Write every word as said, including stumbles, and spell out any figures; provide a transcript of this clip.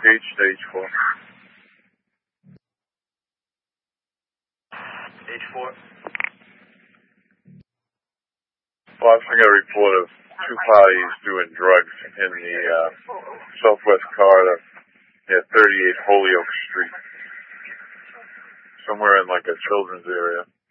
Gauge stage four. Stage four. Well, I think I got a report of two parties doing drugs in the uh, southwest corridor near thirty-eight Holyoke Street. Somewhere in like a children's area.